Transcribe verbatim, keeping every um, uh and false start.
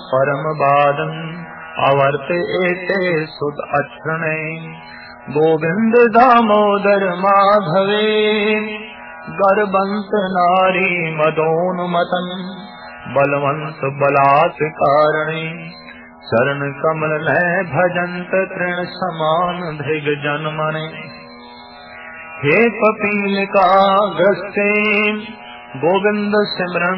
परम बादन आवर्त एते सुत अक्षणे गोविंद दामोदर माधवे गर्वंत नारी मदोन्मतन बलवंत बलात् कारणे चरण कमल नय भजंत तृण समान भृग जन्मने हे कपिल का ग्रस्ते गोविंद सिमरन